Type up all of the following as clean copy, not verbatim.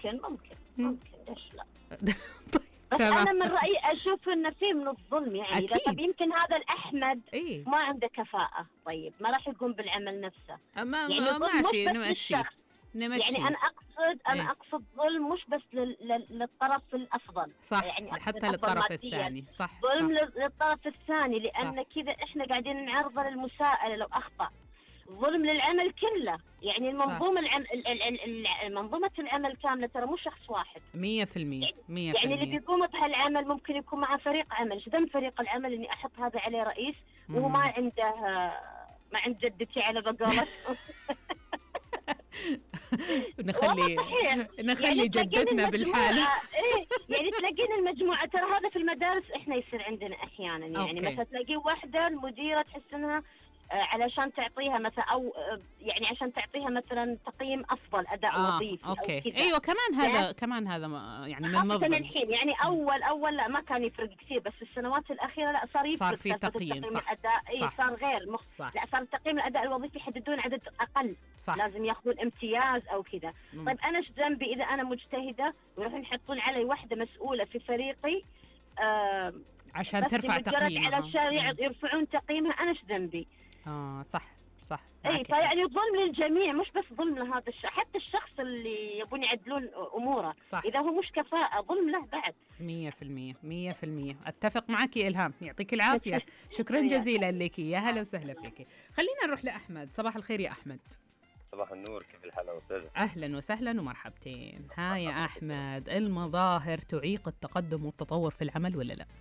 ممكن ليش لا. بس تمام. أنا من رأيي أشوف إن في من الظلم، يعني إذا طب يمكن هذا الأحمد ما عنده كفاءة، طيب ما راح يقوم بالعمل نفسه. يعني ماشي نمشي. يعني أنا أقصد ظلم مش بس للطرف الأفضل، صح، يعني حتى للطرف الثاني. صح، ظلم للطرف الثاني، لأن كذا إحنا قاعدين نعرضه للمساءلة لو أخطأ. ظلم للعمل كله، يعني المنظومة منظومة العمل كاملة، ترى مو شخص واحد 100%. يعني اللي بيقوم بهالعمل ممكن يكون مع فريق عمل. ايش ذنب فريق العمل اني احط هذا عليه رئيس وهو ما عنده جدتي على بقولة. نخلي يعني جدتنا بالحالة. يعني تلاقين المجموعة، ترى هذا في المدارس احنا يصير عندنا احيانا، يعني مثلا تلاقي واحدة المديرة تحس انها علشان تعطيها مثلا، او يعني عشان تعطيها مثلا تقييم افضل اداء وظيفي أوكي. او كذا. ايوه كمان هذا يعني من نظر الحين، يعني اول لا ما كان يفرق كثير، بس السنوات الاخيره لا صار يفرق، صار في تقييم الاداء. صار غير لا، صار تقييم الاداء الوظيفي يحددون عدد اقل. لازم ياخذون امتياز او كذا. طيب انا ايش ذنبي اذا انا مجتهده ويروحون يحطون علي واحده مسؤوله في فريقي عشان ترفع تقييمها، علشان يرفعون تقييمها؟ انا ايش ذنبي؟ صح. فيعني الظلم للجميع، مش بس ظلم لهذا حتى الشخص اللي يبون يعدلون اموره. صح. اذا هو مش كفاءه ظلم له بعد. 100% اتفق معك يا إلهام، يعطيك العافيه. شكرا جزيلا لك، يا هلا وسهلا فيك. خلينا نروح لاحمد. صباح الخير يا احمد. صباح النور، كيف الحال وسهلا؟ اهلا وسهلا ومرحبتين. ها يا احمد، المظاهر تعيق التقدم والتطور في العمل ولا لا؟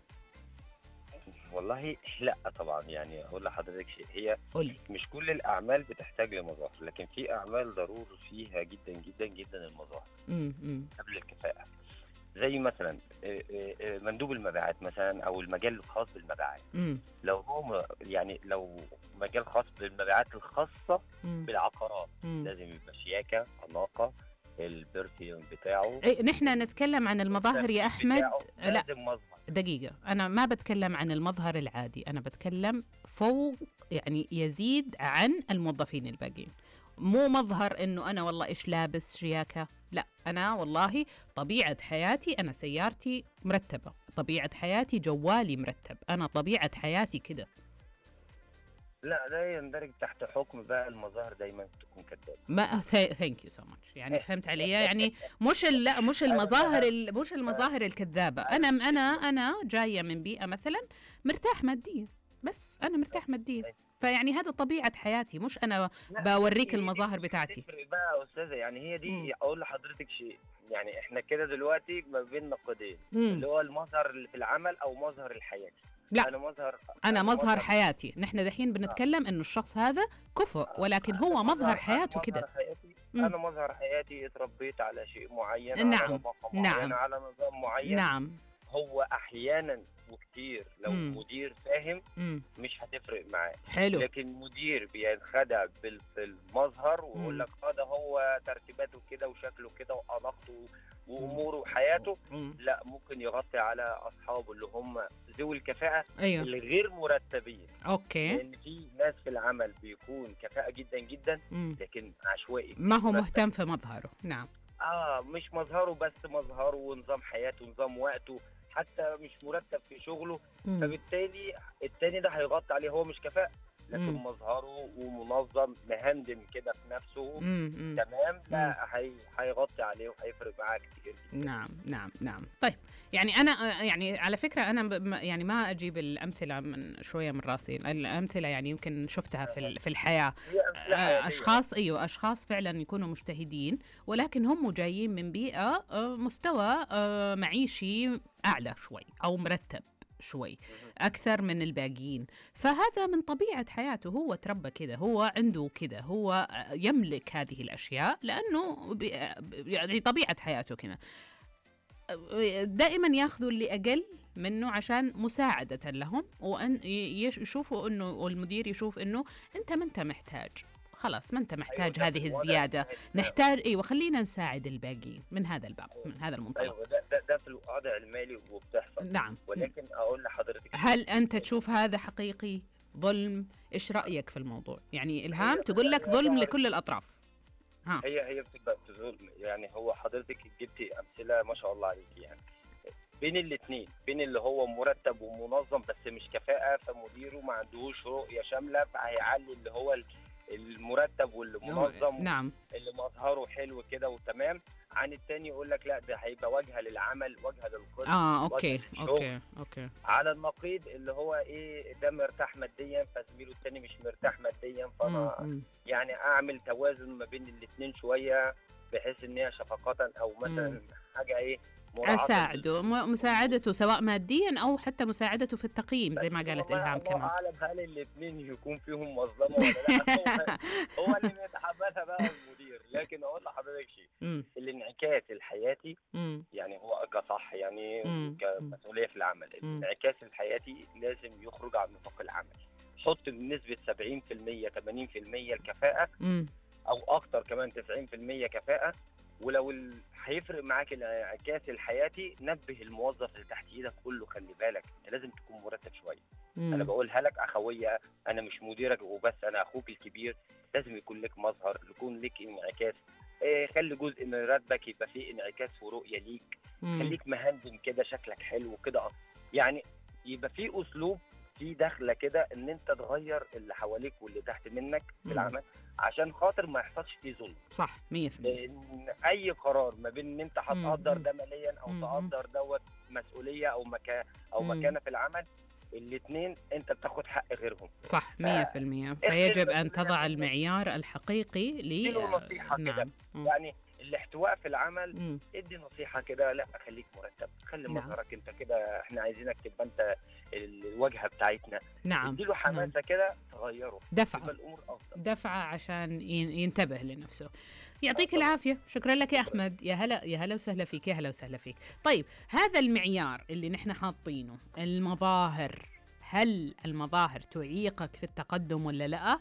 والله لا طبعا. يعني اقول لحضرتك شيء، هي مش كل الاعمال بتحتاج لمظاهر، لكن في اعمال ضروري فيها جدا جدا جدا المظاهر قبل الكفاءه. زي مثلا مندوب المبيعات مثلا، او المجال الخاص بالمبيعات. لو هو يعني لو مجال خاص بالمبيعات الخاصه بالعقارات، لازم يبقى شياكه، اناقه، البرفيوم بتاعه. نحن نتكلم عن المظاهر يا احمد. لا دقيقة، أنا ما بتكلم عن المظهر العادي، أنا بتكلم فوق، يعني يزيد عن الموظفين الباقين. مو مظهر إنه أنا والله إيش لابس شياكة، لا، أنا والله طبيعة حياتي، أنا سيارتي مرتبة، طبيعة حياتي جوالي مرتب، أنا طبيعة حياتي كده. لا، ده يندرج تحت حكم بقى المظاهر دايما تكون كذابه. ما ثانك يو سو ماتش، يعني فهمت علي؟ يعني مش المظاهر الكذابه. انا جايه من بيئه مثلا مرتاح ماديا، بس انا مرتاح ماديا، فيعني هذا طبيعه حياتي، مش انا بوريك المظاهر بتاعتي. تفرق بقى يا استاذه، يعني هي دي. اقول لحضرتك شيء، يعني احنا كده دلوقتي ما بين نقيضين، اللي هو المظهر اللي في العمل او مظهر الحياه. لا، أنا مظهر حياتي. نحن دحين بنتكلم إنه الشخص هذا كفء، ولكن هو مظهر حياته كده. أنا مظهر حياتي اتربيت على شيء معين، نعم. على طبقة معينة، على نظام معين. نعم. هو أحيانا وكتير لو مدير فاهم مش هتفرق معاه. حلو. لكن مدير بينخدع بالمظهر ويقول لك ده هو ترتيباته كده وشكله كده وأناقته وأموره وحياته، لا، ممكن يغطي على أصحابه اللي هم ذوي الكفاءة. اللي غير مرتبين. أوكي. لأن في ناس في العمل بيكون كفاءة جدا جدا، لكن عشوائي، ما هو مهتم في مظهره. نعم. مش مظهره بس، مظهره ونظام حياته ونظام وقته، حتى مش مرتب في شغله. فبالتالي التاني ده هيغطي عليه، هو مش كفاءة لكن مظهره ومنظم مهندم كده في نفسه تمام، ده هيغطي عليه وهيفرق معاه كتير. نعم. طيب، يعني أنا يعني على فكرة أنا يعني ما أجيب الأمثلة من شوية من راسي، الأمثلة يعني يمكن شفتها في الحياة. أشخاص فعلا يكونوا مجتهدين، ولكن هم جايين من بيئة مستوى معيشي أعلى شوي أو مرتب شوي أكثر من الباقيين، فهذا من طبيعة حياته، هو تربى كده، هو عنده كده، هو يملك هذه الأشياء لأنه يعني طبيعة حياته كده. دائما ياخذوا اللي أقل منه عشان مساعدة لهم، وأن يشوفوا إنه، والمدير يشوف إنه أنت ما أنت محتاج، خلاص ما أنت محتاج هذه الزيادة، نحتاج خلينا نساعد الباقيين من هذا الباب، من هذا المنطلق. ده في الوضع المالي وبتحصل. نعم. ولكن أقول لحضرتك، هل أنت تشوف هذا حقيقي ظلم؟ إيش رأيك في الموضوع؟ يعني إلهام تقول لك ظلم لكل الأطراف. هي بتبقى يعني هو حضرتك جبتي امثله ما شاء الله عليكي، يعني بين الاثنين، بين اللي هو مرتب ومنظم بس مش كفاءه، فمديره ما عندهوش رؤيه شامله فهيعلي اللي هو المرتب واللي منظم، نعم، اللي مظهره حلو كده وتمام، عن التاني يقول لك لا ده هيبقى واجهه للعمل، واجهه للقسم، اوكي. على النقيض اللي هو ايه، ده مرتاح ماديا فزميله التاني مش مرتاح ماديا، فانا يعني اعمل توازن ما بين الاثنين شويه، بحيث ان هي شفقه او مثلا حاجه ايه، اساعده، مساعدته سواء ماديا او حتى مساعدته في التقييم زي ما قالت الهام كمان. الله اعلم هل الاثنين يكون فيهم مظلمه ولا لا. هو اللي بيتحملها بقى المدير. لكن اقول لحضرتك شيء، الانعكاس الحياتي يعني هو كصح يعني كمسؤوليه في العمل، الانعكاس الحياتي لازم يخرج عن نطاق العمل. حط بنسبه 70% 80% الكفاءه، او اكتر كمان 90% كفاءه. ولو هيفرق معاك الانعكاس الحياتي، نبه الموظف اللي تحت ايدك، قول له خلي بالك لازم تكون مرتب شويه. انا بقولها لك اخويه، انا مش مديرك وبس، انا اخوك الكبير، لازم يكون لك مظهر، يكون لك انعكاس. خلي جزء من راتبك يبقى فيه انعكاس ورؤيه ليك. خليك مهندم كده، شكلك حلو كده، يعني يبقى فيه اسلوب، في دخله كده ان انت تغير اللي حواليك واللي تحت منك في العمل، عشان خاطر ما يحصلش فيه ظلم. صح 100%. لان اي قرار ما بين ان انت هتقدر ده ماليا او تقدر دوت مسؤوليه او مكانه في العمل، الاثنين انت بتاخد حق غيرهم. صح 100%. فيجب ان تضع المعيار الحقيقي نصيحه كده، يعني الاحتواء في العمل. ادي نصيحه كده، لا خليك مرتب، خلي مظهرك انت كده، احنا عايزينك تبقى انت الواجهه بتاعتنا. اديله حماسه كده تغيره، دفعه الامور افضل، دفعه عشان ينتبه لنفسه. يعطيك العافيه، شكرا لك يا احمد. يا هلا وسهلا فيك، يا هلا وسهلا فيك. طيب هذا المعيار اللي نحن حاطينه، المظاهر، هل المظاهر تعيقك في التقدم ولا لا؟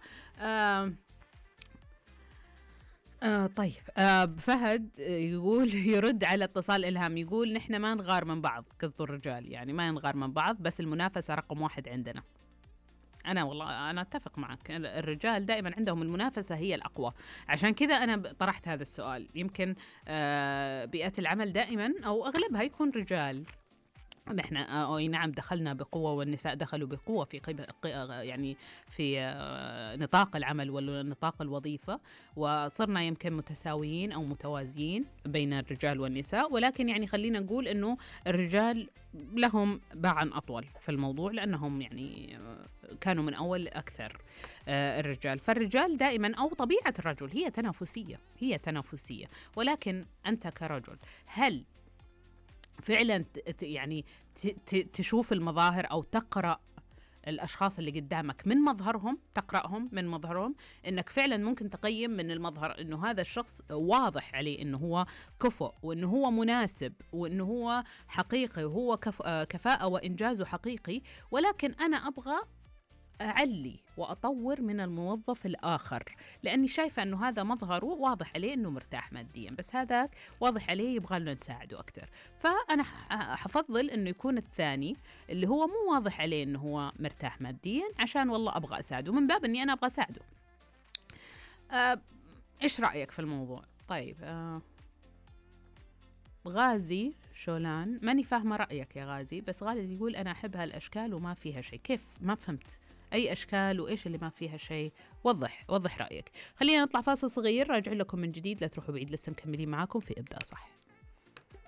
طيب فهد يقول، يرد على اتصال إلهام، يقول نحن ما نغار من بعض، قصده الرجال يعني ما نغار من بعض، بس المنافسة رقم 1 عندنا. أنا أتفق معك، الرجال دائما عندهم المنافسة هي الأقوى، عشان كذا أنا طرحت هذا السؤال. يمكن بيئة العمل دائما أو أغلبها يكون رجال. نحن نعم دخلنا بقوة والنساء دخلوا بقوة في يعني في نطاق العمل ونطاق الوظيفة، وصرنا يمكن متساويين أو متوازيين بين الرجال والنساء، ولكن يعني خلينا نقول إنه الرجال لهم باعا أطول في الموضوع، لأنهم يعني كانوا من أول أكثر الرجال. فالرجال دائما أو طبيعة الرجل هي تنافسية، ولكن أنت كرجل هل فعلا يعني تشوف المظاهر أو تقرأ الأشخاص اللي قدامك من مظهرهم، تقرأهم من مظهرهم، إنك فعلا ممكن تقيم من المظهر إنه هذا الشخص واضح عليه إنه هو كفؤ، وإنه هو مناسب، وإنه هو حقيقي، وهو كفاءة وإنجازه حقيقي، ولكن أنا أبغى أعلي وأطور من الموظف الآخر، لأني شايفة أنه هذا مظهره واضح عليه أنه مرتاح ماديا، بس هذا واضح عليه يبغى لنا نساعده أكتر. فأنا حفضل أنه يكون الثاني اللي هو مو واضح عليه أنه هو مرتاح ماديا، عشان والله أبغى أساعده من باب أني أنا أبغى أساعده. إيش رأيك في الموضوع؟ طيب غازي شولان، ماني فاهمة رأيك يا غازي، بس غازي يقول أنا أحب هالأشكال وما فيها شيء. كيف؟ ما فهمت أي أشكال وإيش اللي ما فيها شيء؟ وضح رأيك. خلينا نطلع فاصل صغير، راجع لكم من جديد، لا تروحوا بعيد، لسه مكملين معاكم في إبداع صح.